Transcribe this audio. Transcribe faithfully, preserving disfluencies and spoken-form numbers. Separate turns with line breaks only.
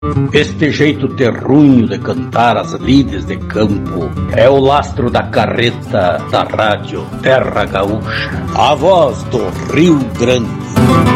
Este jeito terrunho de cantar as lides de campo é o lastro da carreta da rádio Terra Gaúcha, a voz do Rio Grande.